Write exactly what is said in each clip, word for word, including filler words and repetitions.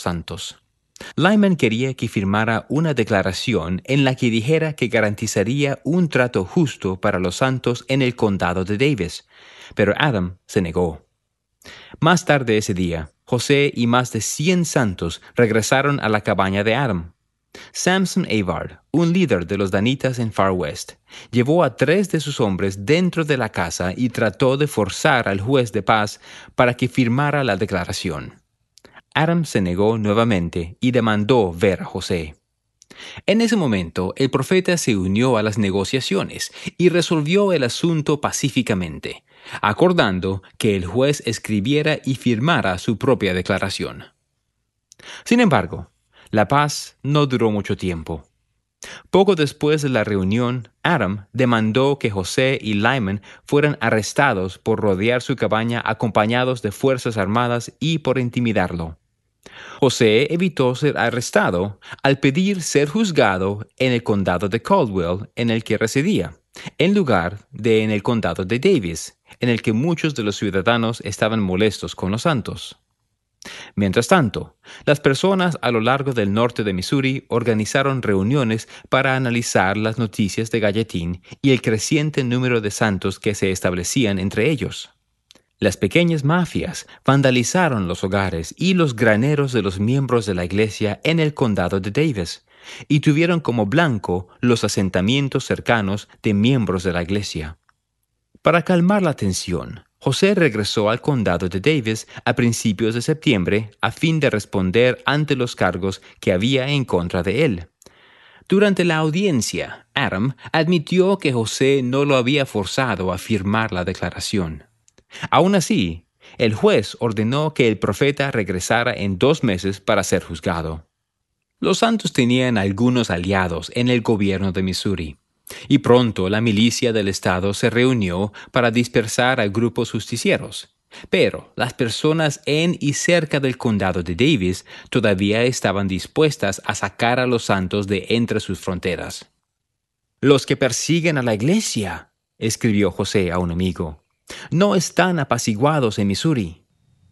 santos. Lyman quería que firmara una declaración en la que dijera que garantizaría un trato justo para los santos en el condado de Davis, pero Adam se negó. Más tarde ese día, José y más de cien santos regresaron a la cabaña de Adam. Samson Avard, un líder de los danitas en Far West, llevó a tres de sus hombres dentro de la casa y trató de forzar al juez de paz para que firmara la declaración. Adam se negó nuevamente y demandó ver a José. En ese momento, el profeta se unió a las negociaciones y resolvió el asunto pacíficamente, acordando que el juez escribiera y firmara su propia declaración. Sin embargo, la paz no duró mucho tiempo. Poco después de la reunión, Adam demandó que José y Lyman fueran arrestados por rodear su cabaña acompañados de fuerzas armadas y por intimidarlo. José evitó ser arrestado al pedir ser juzgado en el condado de Caldwell, en el que residía, en lugar de en el condado de Davis, en el que muchos de los ciudadanos estaban molestos con los santos. Mientras tanto, las personas a lo largo del norte de Missouri organizaron reuniones para analizar las noticias de Gallatin y el creciente número de santos que se establecían entre ellos. Las pequeñas mafias vandalizaron los hogares y los graneros de los miembros de la iglesia en el condado de Davis y tuvieron como blanco los asentamientos cercanos de miembros de la iglesia. Para calmar la tensión, José regresó al condado de Davis a principios de septiembre a fin de responder ante los cargos que había en contra de él. Durante la audiencia, Adam admitió que José no lo había forzado a firmar la declaración. Aún así, el juez ordenó que el profeta regresara en dos meses para ser juzgado. Los santos tenían algunos aliados en el gobierno de Missouri, y pronto la milicia del estado se reunió para dispersar a grupos justicieros. Pero las personas en y cerca del condado de Davis todavía estaban dispuestas a sacar a los santos de entre sus fronteras. «Los que persiguen a la iglesia», escribió José a un amigo, «no están apaciguados en Missouri».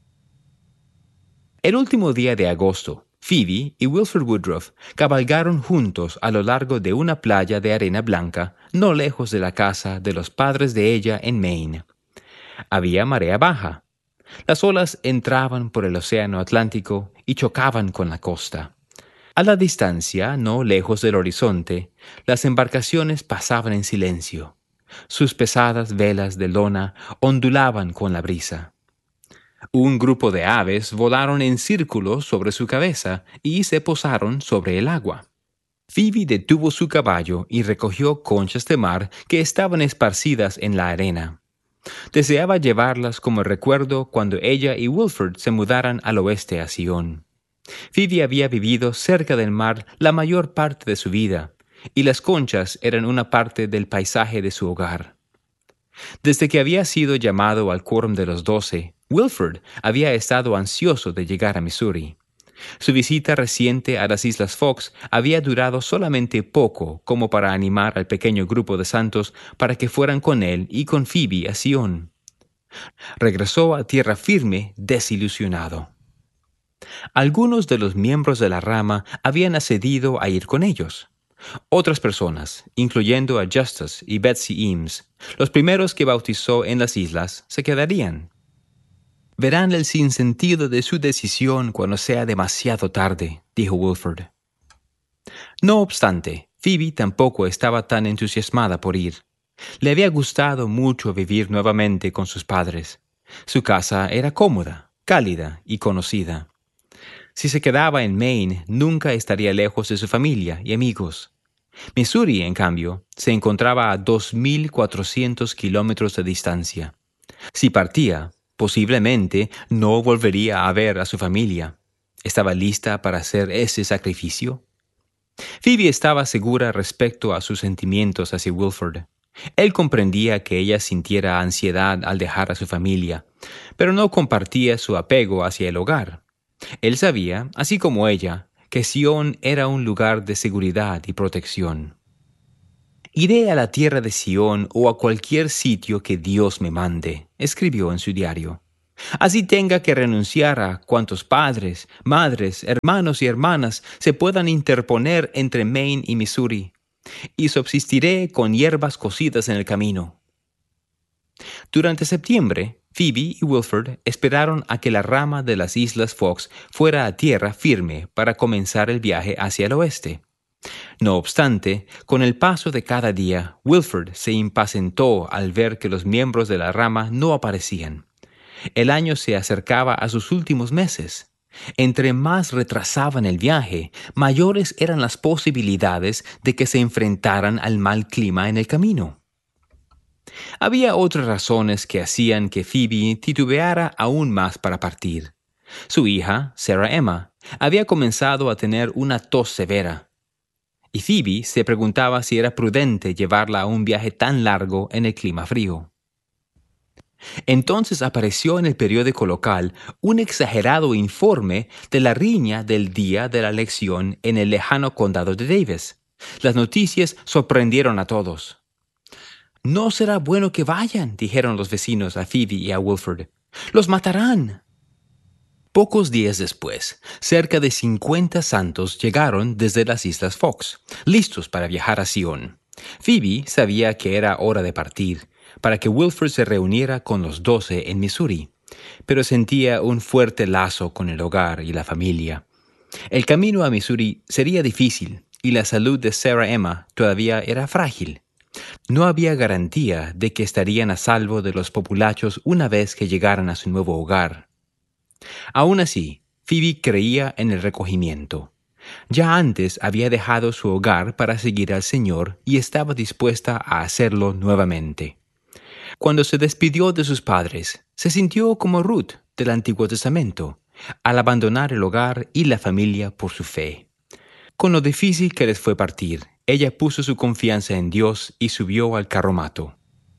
El último día de agosto, Phoebe y Wilford Woodruff cabalgaron juntos a lo largo de una playa de arena blanca no lejos de la casa de los padres de ella en Maine. Había marea baja. Las olas entraban por el océano Atlántico y chocaban con la costa. A la distancia, no lejos del horizonte, las embarcaciones pasaban en silencio. Sus pesadas velas de lona ondulaban con la brisa. Un grupo de aves volaron en círculos sobre su cabeza y se posaron sobre el agua. Phoebe detuvo su caballo y recogió conchas de mar que estaban esparcidas en la arena. Deseaba llevarlas como recuerdo cuando ella y Wilford se mudaran al oeste a Sion. Phoebe había vivido cerca del mar la mayor parte de su vida, y las conchas eran una parte del paisaje de su hogar. Desde que había sido llamado al quórum de los doce, Wilford había estado ansioso de llegar a Missouri. Su visita reciente a las Islas Fox había durado solamente poco como para animar al pequeño grupo de santos para que fueran con él y con Phoebe a Sion. Regresó a tierra firme desilusionado. Algunos de los miembros de la rama habían accedido a ir con ellos. Otras personas, incluyendo a Justus y Betsy Eames, los primeros que bautizó en las islas, se quedarían. Verán el sinsentido de su decisión cuando sea demasiado tarde, dijo Wilford. No obstante, Phoebe tampoco estaba tan entusiasmada por ir. Le había gustado mucho vivir nuevamente con sus padres. Su casa era cómoda, cálida y conocida. Si se quedaba en Maine, nunca estaría lejos de su familia y amigos. Missouri, en cambio, se encontraba a dos mil cuatrocientos kilómetros de distancia. Si partía, posiblemente no volvería a ver a su familia. ¿Estaba lista para hacer ese sacrificio? Phoebe estaba segura respecto a sus sentimientos hacia Wilford. Él comprendía que ella sintiera ansiedad al dejar a su familia, pero no compartía su apego hacia el hogar. Él sabía, así como ella, que Sion era un lugar de seguridad y protección. «Iré a la tierra de Sion o a cualquier sitio que Dios me mande», escribió en su diario. Así tenga que renunciar a cuantos padres, madres, hermanos y hermanas se puedan interponer entre Maine y Missouri, y subsistiré con hierbas cocidas en el camino. Durante septiembre, Phoebe y Wilford esperaron a que la rama de las Islas Fox fuera a tierra firme para comenzar el viaje hacia el oeste. No obstante, con el paso de cada día, Wilford se impacientó al ver que los miembros de la rama no aparecían. El año se acercaba a sus últimos meses. Entre más retrasaban el viaje, mayores eran las posibilidades de que se enfrentaran al mal clima en el camino. Había otras razones que hacían que Phoebe titubeara aún más para partir. Su hija, Sarah Emma, había comenzado a tener una tos severa, y Phoebe se preguntaba si era prudente llevarla a un viaje tan largo en el clima frío. Entonces apareció en el periódico local un exagerado informe de la riña del día de la elección en el lejano condado de Davis. Las noticias sorprendieron a todos. «No será bueno que vayan», dijeron los vecinos a Phoebe y a Wilford. «Los matarán». Pocos días después, cerca de cincuenta santos llegaron desde las Islas Fox, listos para viajar a Sion. Phoebe sabía que era hora de partir, para que Wilford se reuniera con los doce en Missouri, pero sentía un fuerte lazo con el hogar y la familia. El camino a Missouri sería difícil y la salud de Sarah Emma todavía era frágil. No había garantía de que estarían a salvo de los populachos una vez que llegaran a su nuevo hogar. Aún así, Phoebe creía en el recogimiento. Ya antes había dejado su hogar para seguir al Señor y estaba dispuesta a hacerlo nuevamente. Cuando se despidió de sus padres, se sintió como Ruth del Antiguo Testamento, al abandonar el hogar y la familia por su fe. Con lo difícil que les fue partir, ella puso su confianza en Dios y subió al carromato.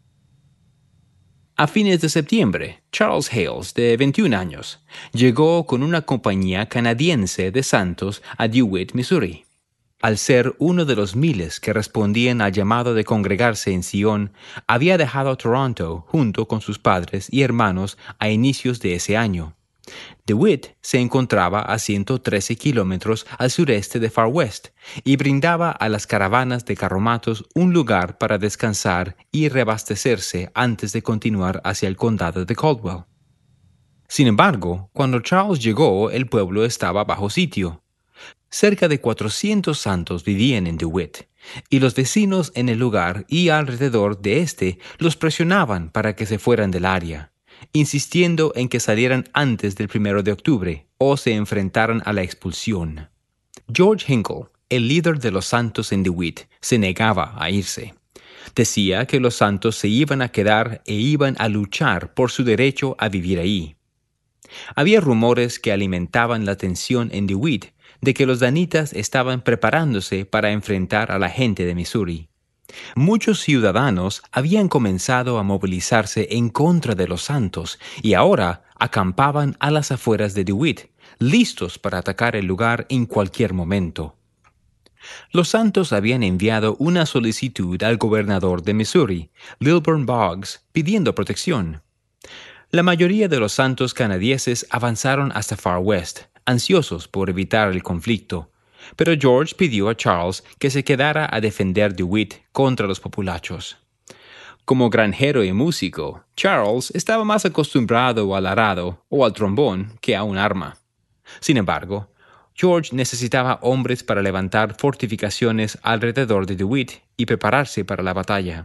A fines de septiembre, Charles Hales, de veintiún años, llegó con una compañía canadiense de santos a DeWitt, Missouri. Al ser uno de los miles que respondían al llamado de congregarse en Sion, había dejado Toronto junto con sus padres y hermanos a inicios de ese año. DeWitt se encontraba a ciento trece kilómetros al sureste de Far West y brindaba a las caravanas de carromatos un lugar para descansar y reabastecerse antes de continuar hacia el condado de Caldwell. Sin embargo, cuando Charles llegó, el pueblo estaba bajo sitio. Cerca de cuatrocientos santos vivían en DeWitt, y los vecinos en el lugar y alrededor de éste los presionaban para que se fueran del área, insistiendo en que salieran antes del primero de octubre o se enfrentaran a la expulsión. George Hinkle, el líder de los santos en DeWitt, se negaba a irse. Decía que los santos se iban a quedar e iban a luchar por su derecho a vivir ahí. Había rumores que alimentaban la tensión en DeWitt de que los danitas estaban preparándose para enfrentar a la gente de Missouri. Muchos ciudadanos habían comenzado a movilizarse en contra de los santos y ahora acampaban a las afueras de DeWitt, listos para atacar el lugar en cualquier momento. Los santos habían enviado una solicitud al gobernador de Missouri, Lilburn Boggs, pidiendo protección. La mayoría de los santos canadienses avanzaron hasta Far West, ansiosos por evitar el conflicto, pero George pidió a Charles que se quedara a defender DeWitt contra los populachos. Como granjero y músico, Charles estaba más acostumbrado al arado o al trombón que a un arma. Sin embargo, George necesitaba hombres para levantar fortificaciones alrededor de DeWitt y prepararse para la batalla.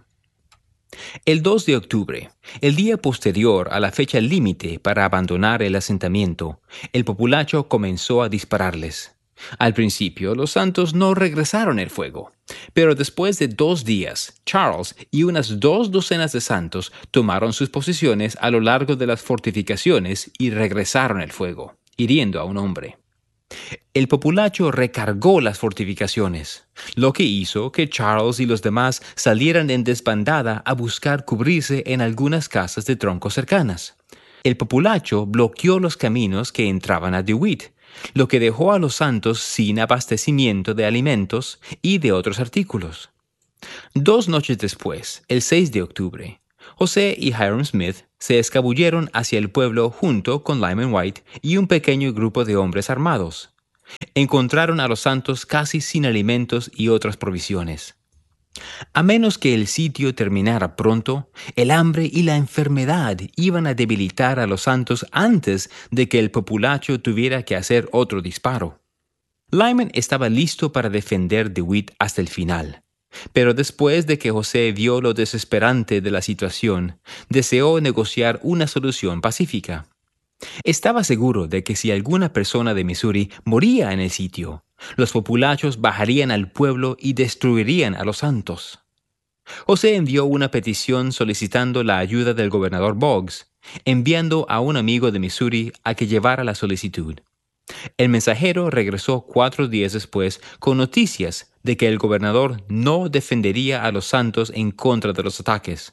El dos de octubre, el día posterior a la fecha límite para abandonar el asentamiento, el populacho comenzó a dispararles. Al principio, los santos no regresaron el fuego, pero después de dos días, Charles y unas dos docenas de santos tomaron sus posiciones a lo largo de las fortificaciones y regresaron el fuego, hiriendo a un hombre. El populacho recargó las fortificaciones, lo que hizo que Charles y los demás salieran en desbandada a buscar cubrirse en algunas casas de troncos cercanas. El populacho bloqueó los caminos que entraban a DeWitt, lo que dejó a los santos sin abastecimiento de alimentos y de otros artículos. Dos noches después, el seis de octubre, José y Hiram Smith se escabulleron hacia el pueblo junto con Lyman White y un pequeño grupo de hombres armados. Encontraron a los santos casi sin alimentos y otras provisiones. A menos que el sitio terminara pronto, el hambre y la enfermedad iban a debilitar a los santos antes de que el populacho tuviera que hacer otro disparo. Lyman estaba listo para defender DeWitt hasta el final, pero después de que José vio lo desesperante de la situación, deseó negociar una solución pacífica. Estaba seguro de que si alguna persona de Missouri moría en el sitio, los populachos bajarían al pueblo y destruirían a los santos. José envió una petición solicitando la ayuda del gobernador Boggs, enviando a un amigo de Missouri a que llevara la solicitud. El mensajero regresó cuatro días después con noticias de que el gobernador no defendería a los santos en contra de los ataques.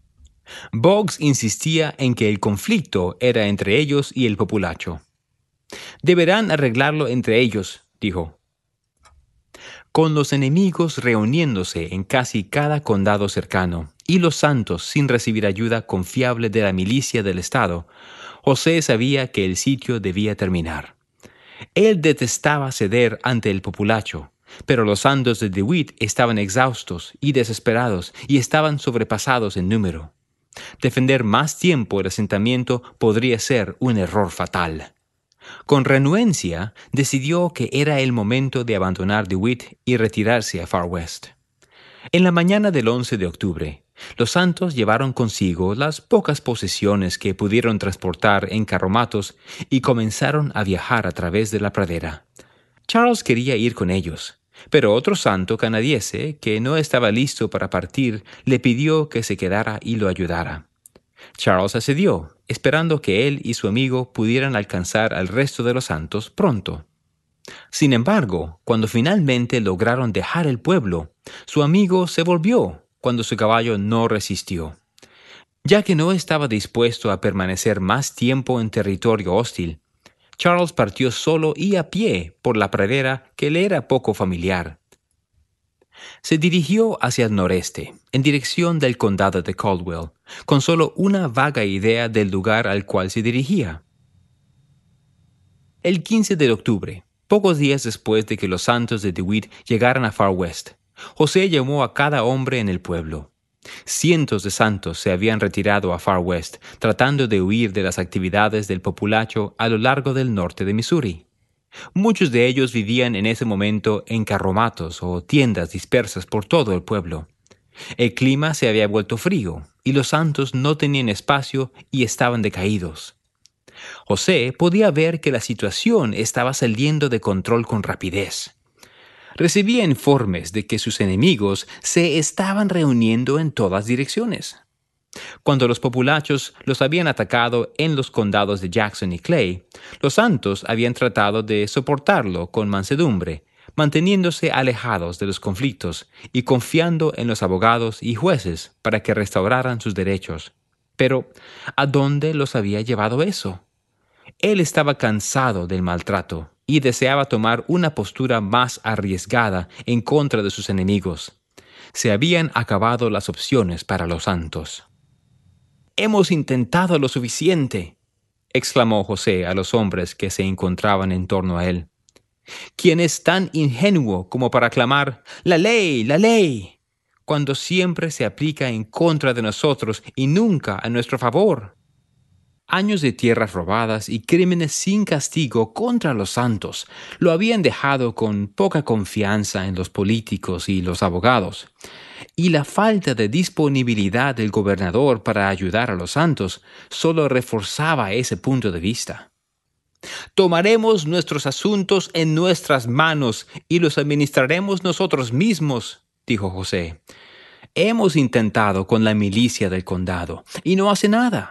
Boggs insistía en que el conflicto era entre ellos y el populacho. «Deberán arreglarlo entre ellos», dijo. Con los enemigos reuniéndose en casi cada condado cercano y los santos sin recibir ayuda confiable de la milicia del estado, José sabía que el sitio debía terminar. Él detestaba ceder ante el populacho, pero los santos de DeWitt estaban exhaustos y desesperados y estaban sobrepasados en número. Defender más tiempo el asentamiento podría ser un error fatal. Con renuencia, decidió que era el momento de abandonar DeWitt y retirarse a Far West. En la mañana del once de octubre, los santos llevaron consigo las pocas posesiones que pudieron transportar en carromatos y comenzaron a viajar a través de la pradera. Charles quería ir con ellos, pero otro santo canadiense, que no estaba listo para partir, le pidió que se quedara y lo ayudara. Charles accedió, esperando que él y su amigo pudieran alcanzar al resto de los santos pronto. Sin embargo, cuando finalmente lograron dejar el pueblo, su amigo se volvió cuando su caballo no resistió. Ya que no estaba dispuesto a permanecer más tiempo en territorio hostil, Charles partió solo y a pie por la pradera que le era poco familiar. Se dirigió hacia el noreste, en dirección del condado de Caldwell, con solo una vaga idea del lugar al cual se dirigía. El quince de octubre, pocos días después de que los santos de DeWitt llegaran a Far West, José llamó a cada hombre en el pueblo. Cientos de santos se habían retirado a Far West, tratando de huir de las actividades del populacho a lo largo del norte de Missouri. Muchos de ellos vivían en ese momento en carromatos o tiendas dispersas por todo el pueblo. El clima se había vuelto frío y los santos no tenían espacio y estaban decaídos. José podía ver que la situación estaba saliendo de control con rapidez. Recibía informes de que sus enemigos se estaban reuniendo en todas direcciones. Cuando los populachos los habían atacado en los condados de Jackson y Clay, los santos habían tratado de soportarlo con mansedumbre, manteniéndose alejados de los conflictos y confiando en los abogados y jueces para que restauraran sus derechos. Pero, ¿a dónde los había llevado eso? Él estaba cansado del maltrato y deseaba tomar una postura más arriesgada en contra de sus enemigos. Se habían acabado las opciones para los santos. «Hemos intentado lo suficiente», exclamó José a los hombres que se encontraban en torno a él. «¿Quién es tan ingenuo como para clamar, ¡la ley, la ley!», cuando siempre se aplica en contra de nosotros y nunca a nuestro favor? Años de tierras robadas y crímenes sin castigo contra los santos lo habían dejado con poca confianza en los políticos y los abogados, y la falta de disponibilidad del gobernador para ayudar a los santos solo reforzaba ese punto de vista. «Tomaremos nuestros asuntos en nuestras manos y los administraremos nosotros mismos», dijo José. «Hemos intentado con la milicia del condado y no hace nada».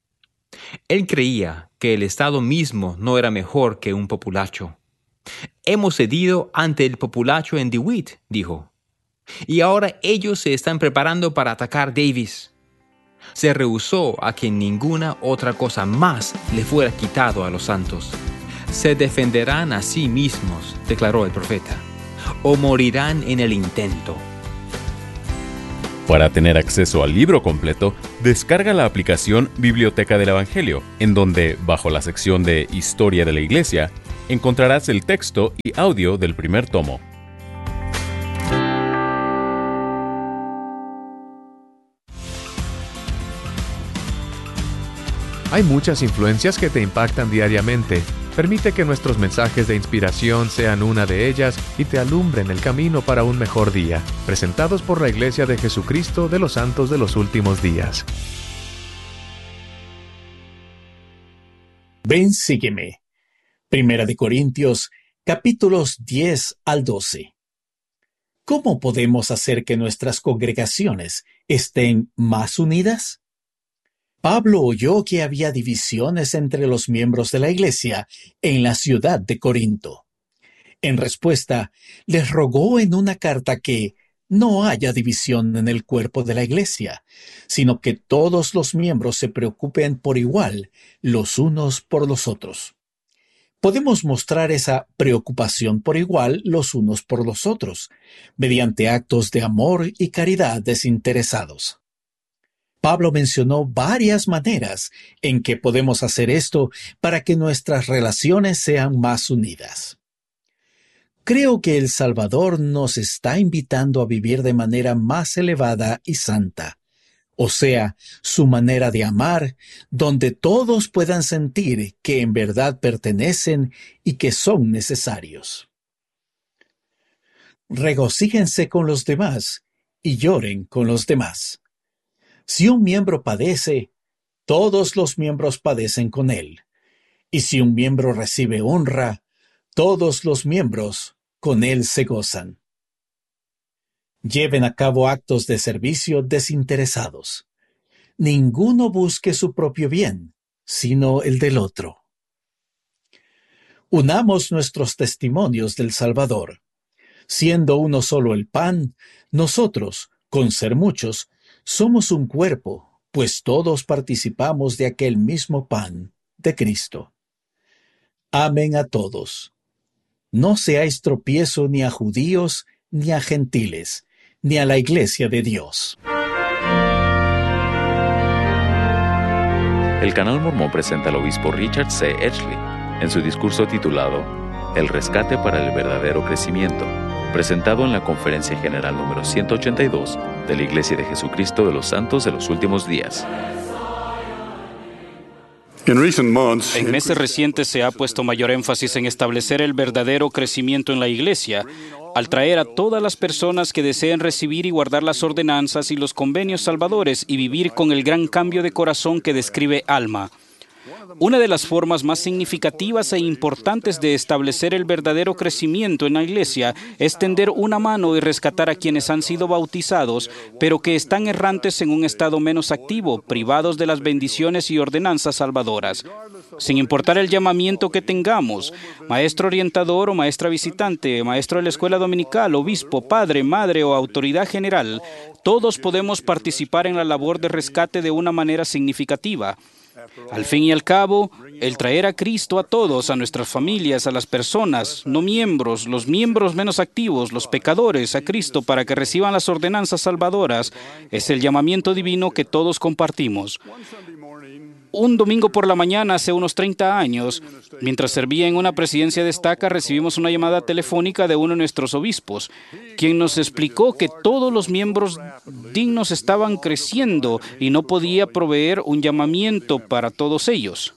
Él creía que el Estado mismo no era mejor que un populacho. «Hemos cedido ante el populacho en DeWitt», dijo. «Y ahora ellos se están preparando para atacar Davis». Se rehusó a que ninguna otra cosa más le fuera quitado a los santos. «Se defenderán a sí mismos», declaró el profeta, «o morirán en el intento». Para tener acceso al libro completo, descarga la aplicación Biblioteca del Evangelio, en donde, bajo la sección de Historia de la Iglesia, encontrarás el texto y audio del primer tomo. Hay muchas influencias que te impactan diariamente. Permite que nuestros mensajes de inspiración sean una de ellas y te alumbren el camino para un mejor día. Presentados por la Iglesia de Jesucristo de los Santos de los Últimos Días. Ven, sígueme. Primera de Corintios, capítulos diez al doce. ¿Cómo podemos hacer que nuestras congregaciones estén más unidas? Pablo oyó que había divisiones entre los miembros de la iglesia en la ciudad de Corinto. En respuesta, les rogó en una carta que no haya división en el cuerpo de la iglesia, sino que todos los miembros se preocupen por igual los unos por los otros. Podemos mostrar esa preocupación por igual los unos por los otros, mediante actos de amor y caridad desinteresados. Pablo mencionó varias maneras en que podemos hacer esto para que nuestras relaciones sean más unidas. Creo que el Salvador nos está invitando a vivir de manera más elevada y santa, o sea, su manera de amar, donde todos puedan sentir que en verdad pertenecen y que son necesarios. Regocíjense con los demás y lloren con los demás. Si un miembro padece, todos los miembros padecen con él. Y si un miembro recibe honra, todos los miembros con él se gozan. Lleven a cabo actos de servicio desinteresados. Ninguno busque su propio bien, sino el del otro. Unamos nuestros testimonios del Salvador. Siendo uno solo el pan, nosotros, con ser muchos, somos un cuerpo, pues todos participamos de aquel mismo pan, de Cristo. Amen a todos. No seáis tropiezo ni a judíos, ni a gentiles, ni a la iglesia de Dios. El Canal Mormón presenta al obispo Richard C. Edgley en su discurso titulado El rescate para el verdadero crecimiento, presentado en la Conferencia General número ciento ochenta y dos de la Iglesia de Jesucristo de los Santos de los Últimos Días. En meses recientes se ha puesto mayor énfasis en establecer el verdadero crecimiento en la Iglesia, al traer a todas las personas que deseen recibir y guardar las ordenanzas y los convenios salvadores y vivir con el gran cambio de corazón que describe Alma. Una de las formas más significativas e importantes de establecer el verdadero crecimiento en la iglesia es tender una mano y rescatar a quienes han sido bautizados, pero que están errantes en un estado menos activo, privados de las bendiciones y ordenanzas salvadoras. Sin importar el llamamiento que tengamos, maestro orientador o maestra visitante, maestro de la escuela dominical, obispo, padre, madre o autoridad general, todos podemos participar en la labor de rescate de una manera significativa. Al fin y al cabo, el traer a Cristo a todos, a nuestras familias, a las personas, no miembros, los miembros menos activos, los pecadores, a Cristo para que reciban las ordenanzas salvadoras, es el llamamiento divino que todos compartimos. Un domingo por la mañana, hace unos treinta años, mientras servía en una presidencia de estaca, recibimos una llamada telefónica de uno de nuestros obispos, quien nos explicó que todos los miembros dignos estaban creciendo y no podía proveer un llamamiento para todos ellos.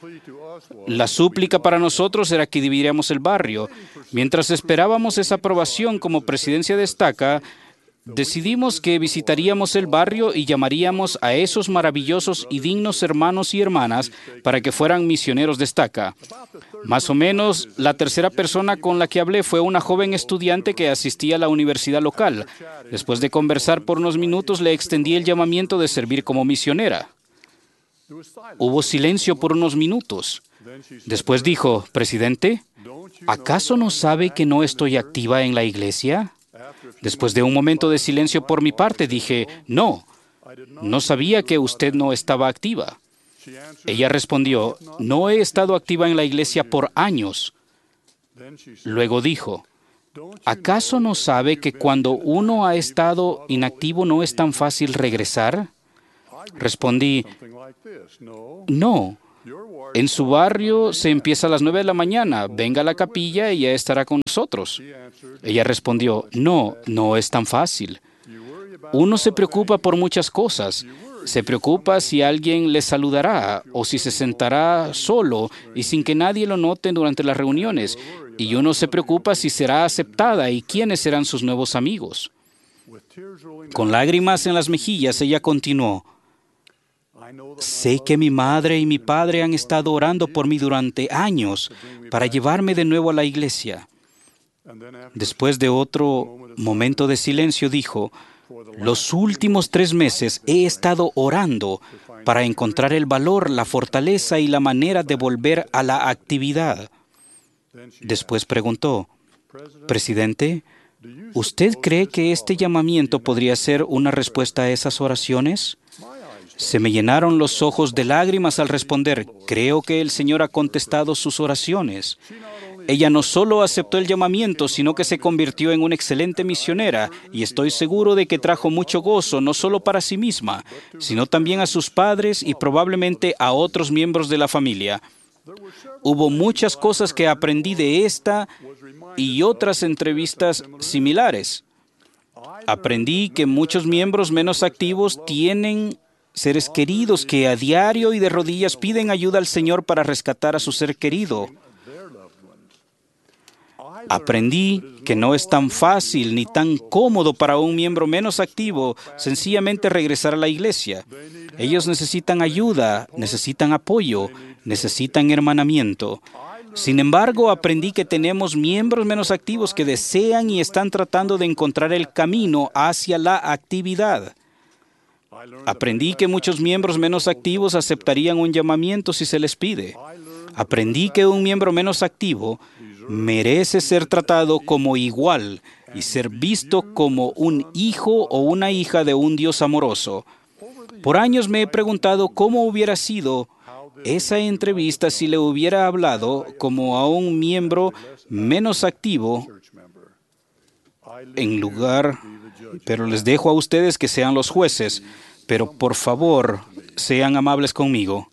La súplica para nosotros era que dividiéramos el barrio. Mientras esperábamos esa aprobación como presidencia de estaca, decidimos que visitaríamos el barrio y llamaríamos a esos maravillosos y dignos hermanos y hermanas para que fueran misioneros de estaca. Más o menos, la tercera persona con la que hablé fue una joven estudiante que asistía a la universidad local. Después de conversar por unos minutos, le extendí el llamamiento de servir como misionera. Hubo silencio por unos minutos. Después dijo, «Presidente, ¿acaso no sabe que no estoy activa en la iglesia?» Después de un momento de silencio por mi parte, dije, «No, no sabía que usted no estaba activa». Ella respondió, «No he estado activa en la iglesia por años». Luego dijo, ¿acaso no sabe que cuando uno ha estado inactivo no es tan fácil regresar? Respondí, no. En su barrio se empieza a las nueve de la mañana. Venga a la capilla y ya estará con nosotros. Ella respondió, no, no es tan fácil. Uno se preocupa por muchas cosas. Se preocupa si alguien le saludará o si se sentará solo y sin que nadie lo note durante las reuniones. Y uno se preocupa si será aceptada y quiénes serán sus nuevos amigos. Con lágrimas en las mejillas, ella continuó, sé que mi madre y mi padre han estado orando por mí durante años para llevarme de nuevo a la iglesia. Después de otro momento de silencio, dijo, los últimos tres meses he estado orando para encontrar el valor, la fortaleza y la manera de volver a la actividad. Después preguntó, Presidente, ¿usted cree que este llamamiento podría ser una respuesta a esas oraciones? Se me llenaron los ojos de lágrimas al responder, creo que el Señor ha contestado sus oraciones. Ella no solo aceptó el llamamiento, sino que se convirtió en una excelente misionera y estoy seguro de que trajo mucho gozo, no solo para sí misma, sino también a sus padres y probablemente a otros miembros de la familia. Hubo muchas cosas que aprendí de esta y otras entrevistas similares. Aprendí que muchos miembros menos activos tienen seres queridos que a diario y de rodillas piden ayuda al Señor para rescatar a su ser querido. Aprendí que no es tan fácil ni tan cómodo para un miembro menos activo sencillamente regresar a la iglesia. Ellos necesitan ayuda, necesitan apoyo, necesitan hermanamiento. Sin embargo, aprendí que tenemos miembros menos activos que desean y están tratando de encontrar el camino hacia la actividad. Aprendí que muchos miembros menos activos aceptarían un llamamiento si se les pide. Aprendí que un miembro menos activo merece ser tratado como igual y ser visto como un hijo o una hija de un Dios amoroso. Por años me he preguntado cómo hubiera sido esa entrevista si le hubiera hablado como a un miembro menos activo en lugar, pero les dejo a ustedes que sean los jueces, pero por favor, sean amables conmigo.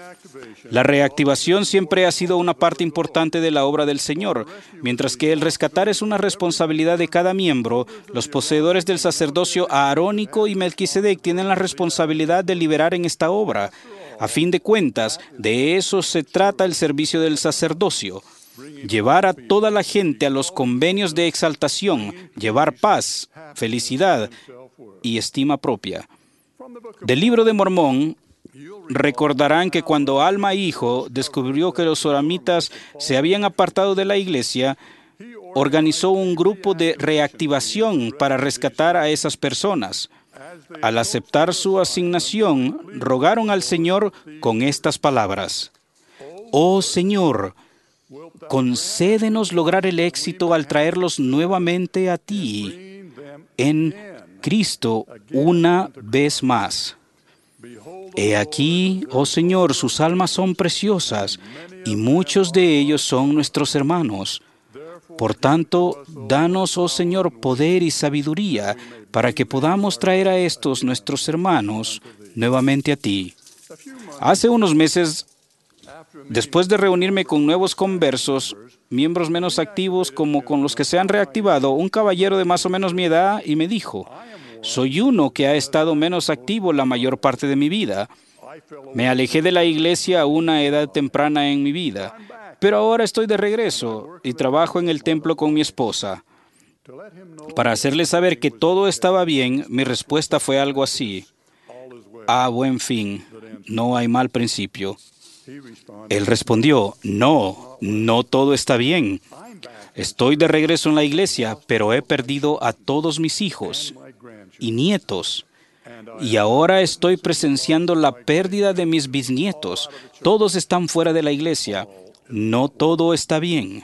La reactivación siempre ha sido una parte importante de la obra del Señor. Mientras que el rescatar es una responsabilidad de cada miembro, los poseedores del sacerdocio aarónico y Melquisedec tienen la responsabilidad de liberar en esta obra. A fin de cuentas, de eso se trata el servicio del sacerdocio. Llevar a toda la gente a los convenios de exaltación, llevar paz, felicidad y estima propia. Del Libro de Mormón, recordarán que cuando Alma Hijo descubrió que los soramitas se habían apartado de la iglesia, organizó un grupo de reactivación para rescatar a esas personas. Al aceptar su asignación, rogaron al Señor con estas palabras: «Oh Señor, concédenos lograr el éxito al traerlos nuevamente a ti en Cristo una vez más. He aquí, oh Señor, sus almas son preciosas y muchos de ellos son nuestros hermanos. Por tanto, danos, oh Señor, poder y sabiduría para que podamos traer a estos nuestros hermanos nuevamente a ti». Hace unos meses, después de reunirme con nuevos conversos, miembros menos activos como con los que se han reactivado, un caballero de más o menos mi edad y me dijo: «Soy uno que ha estado menos activo la mayor parte de mi vida. Me alejé de la iglesia a una edad temprana en mi vida, pero ahora estoy de regreso y trabajo en el templo con mi esposa». Para hacerle saber que todo estaba bien, mi respuesta fue algo así: «A buen fin, no hay mal principio». Él respondió: «No, no todo está bien. Estoy de regreso en la iglesia, pero he perdido a todos mis hijos y nietos. Y ahora estoy presenciando la pérdida de mis bisnietos. Todos están fuera de la iglesia. No todo está bien».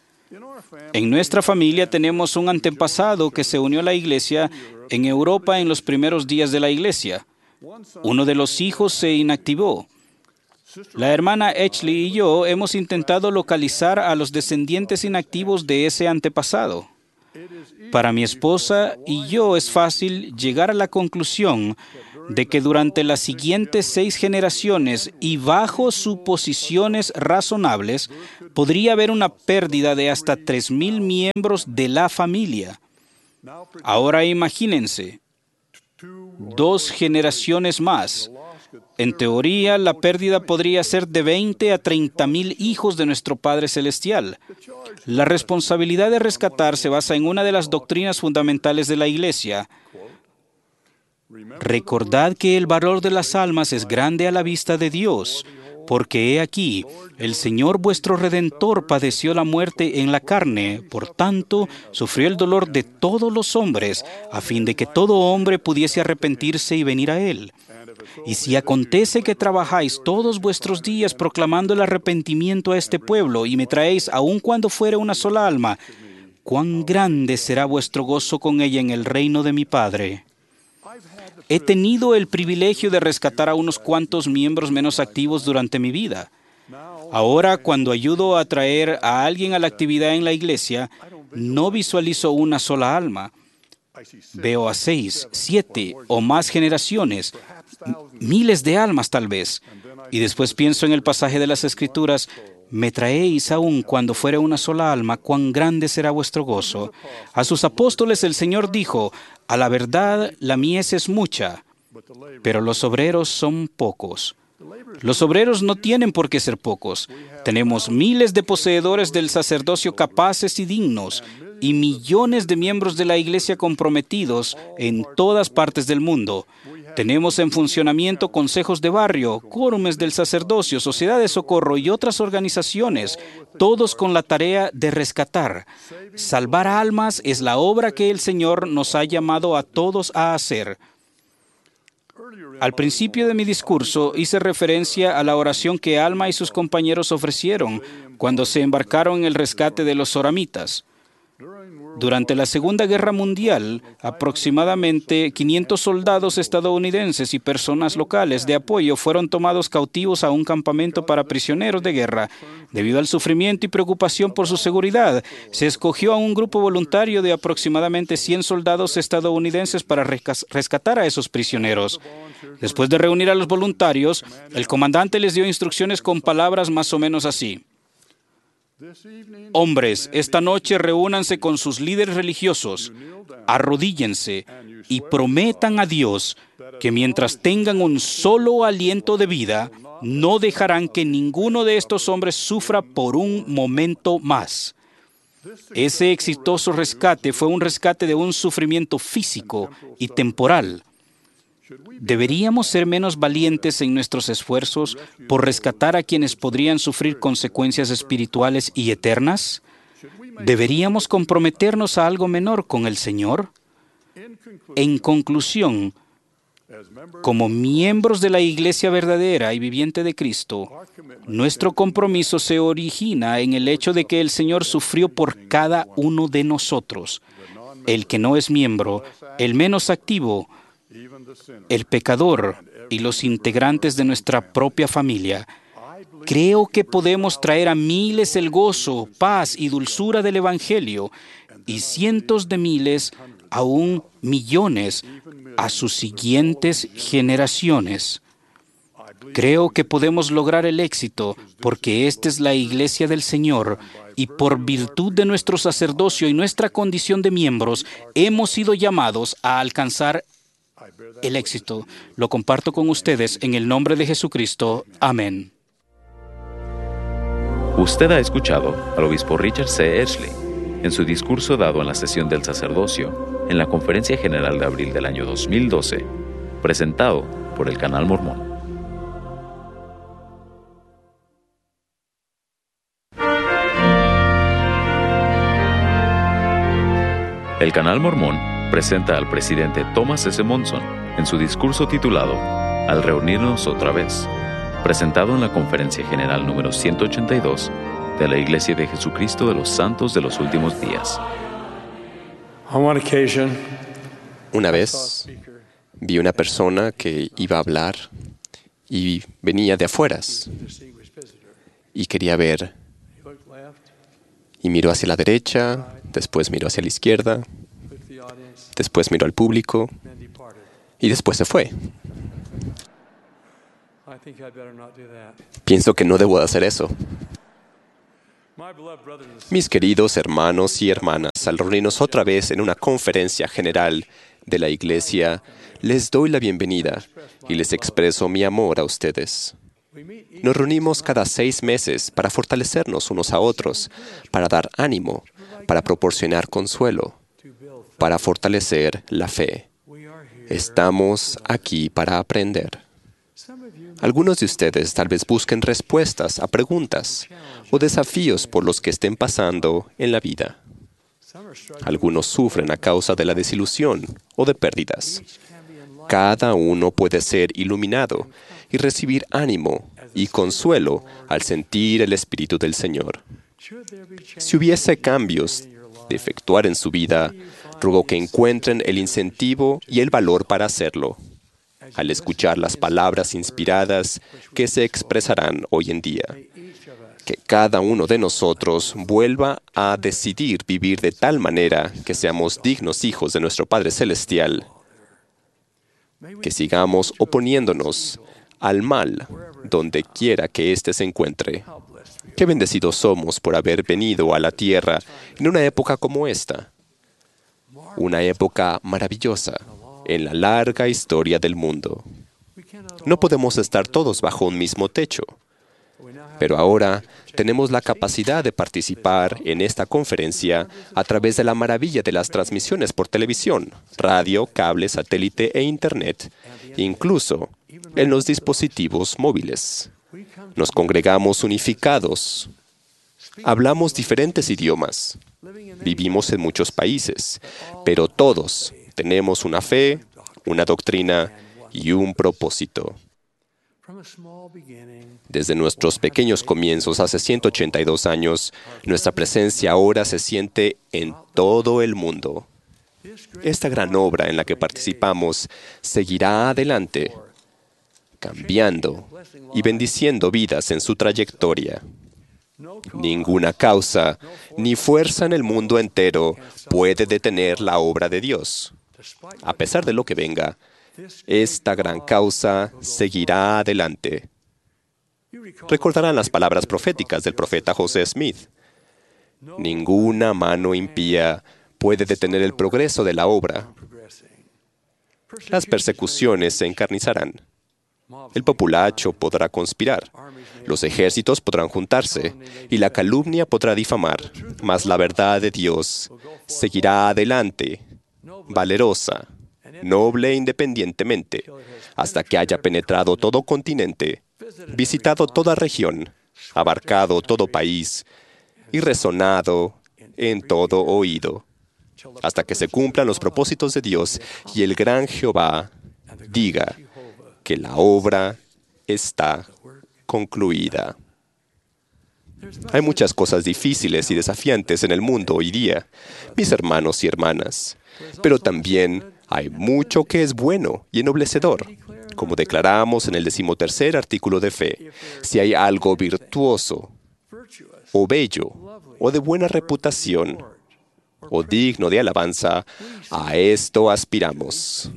En nuestra familia tenemos un antepasado que se unió a la iglesia en Europa en los primeros días de la iglesia. Uno de los hijos se inactivó. La hermana Ashley y yo hemos intentado localizar a los descendientes inactivos de ese antepasado. Para mi esposa y yo es fácil llegar a la conclusión de que durante las siguientes seis generaciones y bajo suposiciones razonables, podría haber una pérdida de hasta tres mil miembros de la familia. Ahora imagínense, dos generaciones más. En teoría, la pérdida podría ser de veinte a treinta mil hijos de nuestro Padre Celestial. La responsabilidad de rescatar se basa en una de las doctrinas fundamentales de la Iglesia. Recordad que el valor de las almas es grande a la vista de Dios, porque he aquí, el Señor vuestro Redentor padeció la muerte en la carne, por tanto, sufrió el dolor de todos los hombres, a fin de que todo hombre pudiese arrepentirse y venir a Él. Y si acontece que trabajáis todos vuestros días proclamando el arrepentimiento a este pueblo, y me traéis aun cuando fuere una sola alma, cuán grande será vuestro gozo con ella en el reino de mi Padre. He tenido el privilegio de rescatar a unos cuantos miembros menos activos durante mi vida. Ahora, cuando ayudo a traer a alguien a la actividad en la iglesia, no visualizo una sola alma. Veo a seis, siete o más generaciones, miles de almas tal vez. Y después pienso en el pasaje de las Escrituras: me traéis aún cuando fuere una sola alma, cuán grande será vuestro gozo. A sus apóstoles el Señor dijo: a la verdad la mies es mucha, pero los obreros son pocos. Los obreros no tienen por qué ser pocos. Tenemos miles de poseedores del sacerdocio capaces y dignos, y millones de miembros de la iglesia comprometidos en todas partes del mundo. Tenemos en funcionamiento consejos de barrio, quórumes del sacerdocio, sociedad de socorro y otras organizaciones, todos con la tarea de rescatar. Salvar almas es la obra que el Señor nos ha llamado a todos a hacer. Al principio de mi discurso hice referencia a la oración que Alma y sus compañeros ofrecieron cuando se embarcaron en el rescate de los soramitas. Durante la Segunda Guerra Mundial, aproximadamente quinientos soldados estadounidenses y personas locales de apoyo fueron tomados cautivos a un campamento para prisioneros de guerra. Debido al sufrimiento y preocupación por su seguridad, se escogió a un grupo voluntario de aproximadamente cien soldados estadounidenses para rescatar a esos prisioneros. Después de reunir a los voluntarios, el comandante les dio instrucciones con palabras más o menos así: hombres, esta noche reúnanse con sus líderes religiosos, arrodíllense y prometan a Dios que mientras tengan un solo aliento de vida, no dejarán que ninguno de estos hombres sufra por un momento más. Ese exitoso rescate fue un rescate de un sufrimiento físico y temporal. ¿Deberíamos ser menos valientes en nuestros esfuerzos por rescatar a quienes podrían sufrir consecuencias espirituales y eternas? ¿Deberíamos comprometernos a algo menor con el Señor? En conclusión, como miembros de la Iglesia verdadera y viviente de Cristo, nuestro compromiso se origina en el hecho de que el Señor sufrió por cada uno de nosotros, el que no es miembro, el menos activo, el pecador y los integrantes de nuestra propia familia. Creo que podemos traer a miles el gozo, paz y dulzura del Evangelio, y cientos de miles, aún millones, a sus siguientes generaciones. Creo que podemos lograr el éxito porque esta es la iglesia del Señor, y por virtud de nuestro sacerdocio y nuestra condición de miembros, hemos sido llamados a alcanzar el éxito. Lo comparto con ustedes en el nombre de Jesucristo. Amén. Usted ha escuchado al obispo Richard C. Edgley en su discurso dado en la sesión del sacerdocio en la Conferencia General de abril del año dos mil doce, presentado por el Canal Mormón. El Canal Mormón presenta al presidente Thomas S. Monson en su discurso titulado Al reunirnos otra vez, presentado en la Conferencia General número ciento ochenta y dos de la Iglesia de Jesucristo de los Santos de los Últimos Días. Una vez vi una persona que iba a hablar y venía de afueras y quería ver, y miró hacia la derecha, después miró hacia la izquierda Después miró al público y después se fue. Pienso que no debo de hacer eso. Mis queridos hermanos y hermanas, al reunirnos otra vez en una conferencia general de la Iglesia, les doy la bienvenida y les expreso mi amor a ustedes. Nos reunimos cada seis meses para fortalecernos unos a otros, para dar ánimo, para proporcionar consuelo, para fortalecer la fe. Estamos aquí para aprender. Algunos de ustedes tal vez busquen respuestas a preguntas o desafíos por los que estén pasando en la vida. Algunos sufren a causa de la desilusión o de pérdidas. Cada uno puede ser iluminado y recibir ánimo y consuelo al sentir el Espíritu del Señor. Si hubiese cambios de efectuar en su vida, ruego que encuentren el incentivo y el valor para hacerlo, al escuchar las palabras inspiradas que se expresarán hoy en día. Que cada uno de nosotros vuelva a decidir vivir de tal manera que seamos dignos hijos de nuestro Padre Celestial. Que sigamos oponiéndonos al mal donde quiera que éste se encuentre. Qué bendecidos somos por haber venido a la tierra en una época como esta. Una época maravillosa en la larga historia del mundo. No podemos estar todos bajo un mismo techo, pero ahora tenemos la capacidad de participar en esta conferencia a través de la maravilla de las transmisiones por televisión, radio, cable, satélite e Internet, incluso en los dispositivos móviles. Nos congregamos unificados. Hablamos diferentes idiomas. Vivimos en muchos países, pero todos tenemos una fe, una doctrina y un propósito. Desde nuestros pequeños comienzos hace ciento ochenta y dos años, nuestra presencia ahora se siente en todo el mundo. Esta gran obra en la que participamos seguirá adelante, cambiando y bendiciendo vidas en su trayectoria. Ninguna causa ni fuerza en el mundo entero puede detener la obra de Dios. A pesar de lo que venga, esta gran causa seguirá adelante. Recordarán las palabras proféticas del profeta José Smith. Ninguna mano impía puede detener el progreso de la obra. Las persecuciones se encarnizarán. El populacho podrá conspirar, los ejércitos podrán juntarse, y la calumnia podrá difamar, mas la verdad de Dios seguirá adelante, valerosa, noble e independientemente, hasta que haya penetrado todo continente, visitado toda región, abarcado todo país, y resonado en todo oído, hasta que se cumplan los propósitos de Dios y el gran Jehová diga que la obra está concluida. Hay muchas cosas difíciles y desafiantes en el mundo hoy día, mis hermanos y hermanas, pero también hay mucho que es bueno y ennoblecedor. Como declaramos en el decimotercer artículo de fe, si hay algo virtuoso, o bello, o de buena reputación, o digno de alabanza, a esto aspiramos.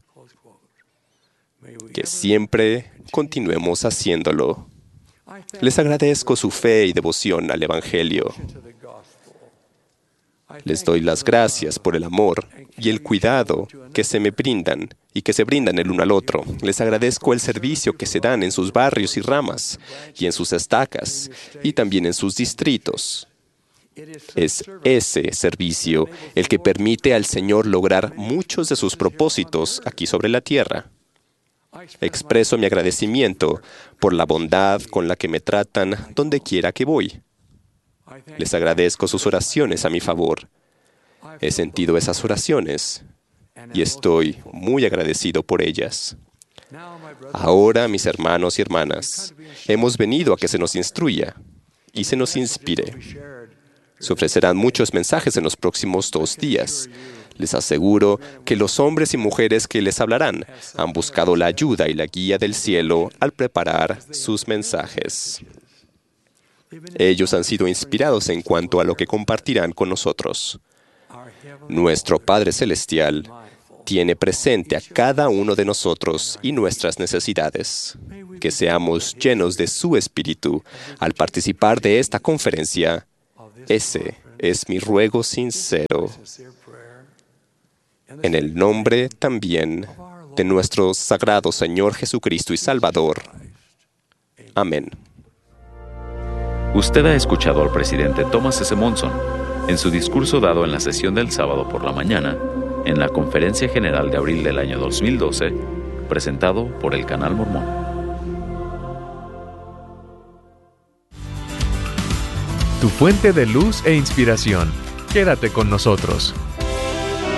Que siempre continuemos haciéndolo. Les agradezco su fe y devoción al Evangelio. Les doy las gracias por el amor y el cuidado que se me brindan y que se brindan el uno al otro. Les agradezco el servicio que se dan en sus barrios y ramas, y en sus estacas, y también en sus distritos. Es ese servicio el que permite al Señor lograr muchos de sus propósitos aquí sobre la tierra. Expreso mi agradecimiento por la bondad con la que me tratan donde quiera que voy. Les agradezco sus oraciones a mi favor. He sentido esas oraciones y estoy muy agradecido por ellas. Ahora, mis hermanos y hermanas, hemos venido a que se nos instruya y se nos inspire. Se ofrecerán muchos mensajes en los próximos dos días. Les aseguro que los hombres y mujeres que les hablarán han buscado la ayuda y la guía del cielo al preparar sus mensajes. Ellos han sido inspirados en cuanto a lo que compartirán con nosotros. Nuestro Padre Celestial tiene presente a cada uno de nosotros y nuestras necesidades. Que seamos llenos de su Espíritu al participar de esta conferencia. Ese es mi ruego sincero. En el nombre también de nuestro sagrado Señor Jesucristo y Salvador. Amén. Usted ha escuchado al presidente Thomas S. Monson en su discurso dado en la sesión del sábado por la mañana en la Conferencia General de abril del año dos mil doce, presentado por el Canal Mormón. Tu fuente de luz e inspiración. Quédate con nosotros.